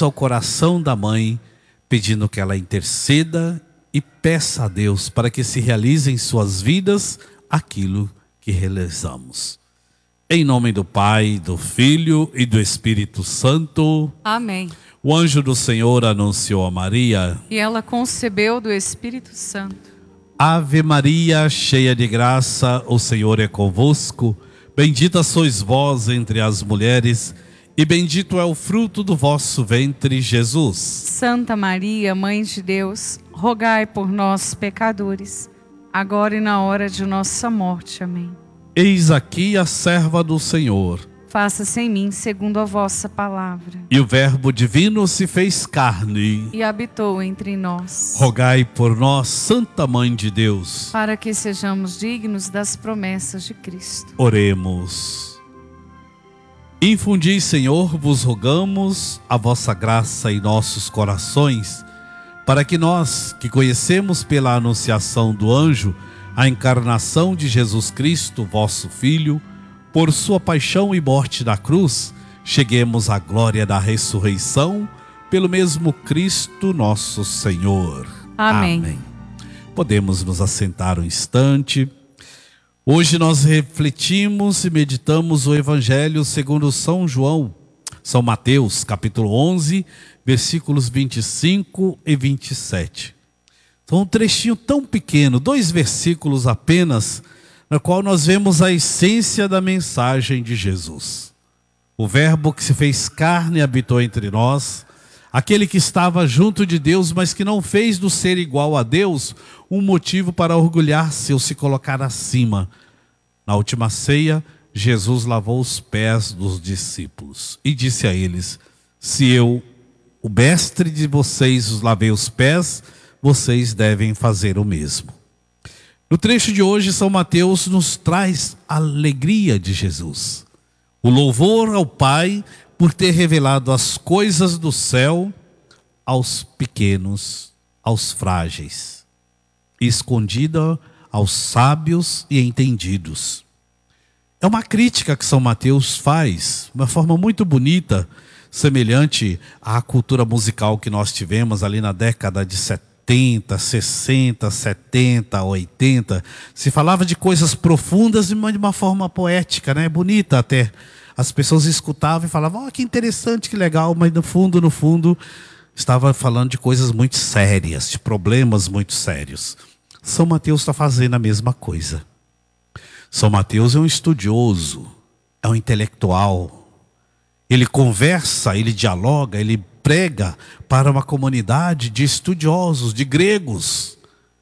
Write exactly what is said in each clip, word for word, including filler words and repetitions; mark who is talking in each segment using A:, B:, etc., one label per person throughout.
A: ao coração da mãe, pedindo que ela interceda e peça a Deus para que se realize em suas vidas aquilo que realizamos. Em nome do Pai, do Filho e do Espírito Santo.
B: Amém.
A: O anjo do Senhor anunciou a Maria.
B: E ela concebeu do Espírito Santo.
A: Ave Maria, cheia de graça, o Senhor é convosco. Bendita sois vós entre as mulheres, e bendito é o fruto do vosso ventre, Jesus.
B: Santa Maria, Mãe de Deus, rogai por nós, pecadores, agora e na hora de nossa morte. Amém.
A: Eis aqui a serva do Senhor.
B: Faça-se em mim segundo a vossa palavra.
A: E o Verbo divino se fez carne.
B: E habitou entre nós.
A: Rogai por nós, Santa Mãe de Deus,
B: para que sejamos dignos das promessas de Cristo.
A: Oremos. Infundi, Senhor, vos rogamos a vossa graça em nossos corações, para que nós, que conhecemos pela anunciação do anjo a encarnação de Jesus Cristo, vosso Filho, por sua paixão e morte na cruz, cheguemos à glória da ressurreição, pelo mesmo Cristo nosso Senhor.
B: Amém.
A: Amém. Podemos nos assentar um instante. Hoje nós refletimos e meditamos o Evangelho segundo São João, São Mateus, capítulo onze, versículos vinte e cinco e vinte e sete. Então, um trechinho tão pequeno, dois versículos apenas, no qual nós vemos a essência da mensagem de Jesus. O Verbo que se fez carne e habitou entre nós, aquele que estava junto de Deus, mas que não fez do ser igual a Deus um motivo para orgulhar-se ou se colocar acima. Na última ceia, Jesus lavou os pés dos discípulos e disse a eles: se eu, o mestre de vocês, os lavei os pés, vocês devem fazer o mesmo. No trecho de hoje, São Mateus nos traz a alegria de Jesus. O louvor ao Pai por ter revelado as coisas do céu aos pequenos, aos frágeis, e escondida aos sábios e entendidos. É uma crítica que São Mateus faz, uma forma muito bonita, semelhante à cultura musical que nós tivemos ali na década de setenta, sessenta, setenta, oitenta. Se falava de coisas profundas de uma forma poética, né? Bonita até. As pessoas escutavam e falavam: oh, que interessante, que legal, mas no fundo, no fundo, estava falando de coisas muito sérias, de problemas muito sérios. São Mateus está fazendo a mesma coisa. São Mateus é um estudioso, é um intelectual. Ele conversa, ele dialoga, ele prega para uma comunidade de estudiosos, de gregos.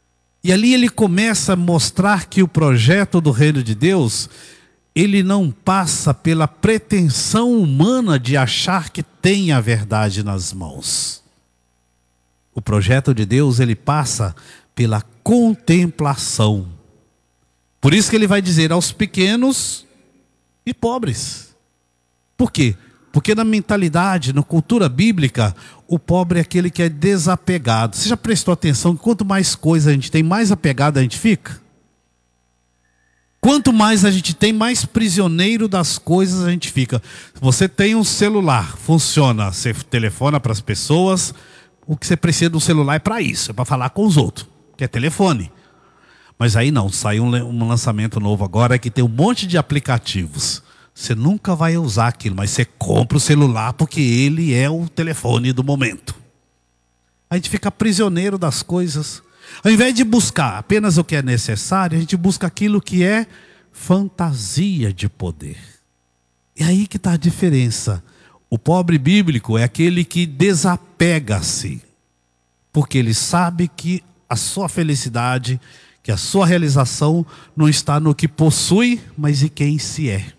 A: E ali ele começa a mostrar que o projeto do reino de Deus, ele não passa pela pretensão humana de achar que tem a verdade nas mãos. O projeto de Deus, ele passa pela contemplação. Por isso que ele vai dizer aos pequenos e pobres. Por quê? Porque na mentalidade, na cultura bíblica, o pobre é aquele que é desapegado. Você já prestou atenção que quanto mais coisa a gente tem, mais apegado a gente fica? Quanto mais a gente tem, mais prisioneiro das coisas a gente fica. Você tem um celular, funciona, você telefona para as pessoas. O que você precisa de um celular é para isso, é para falar com os outros, que é telefone. Mas aí não, saiu um, um lançamento novo agora que tem um monte de aplicativos. Você nunca vai usar aquilo, mas você compra o celular porque ele é o telefone do momento. A gente fica prisioneiro das coisas. Ao invés de buscar apenas o que é necessário, a gente busca aquilo que é fantasia de poder. E aí que está a diferença. O pobre bíblico é aquele que desapega-se, porque ele sabe que a sua felicidade, que a sua realização não está no que possui, mas em quem se é.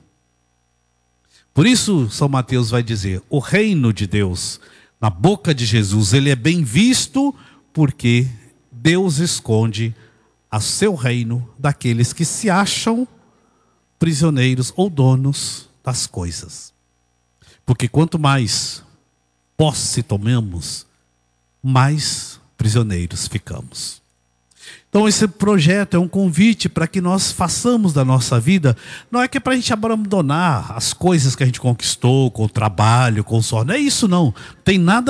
A: Por isso, São Mateus vai dizer, o reino de Deus, na boca de Jesus, ele é bem visto porque Deus esconde a seu reino daqueles que se acham prisioneiros ou donos das coisas. Porque quanto mais posse tomamos, mais prisioneiros ficamos. Então esse projeto é um convite para que nós façamos da nossa vida, não é que é para a gente abandonar as coisas que a gente conquistou, com o trabalho, com o suor, não é isso não, tem nada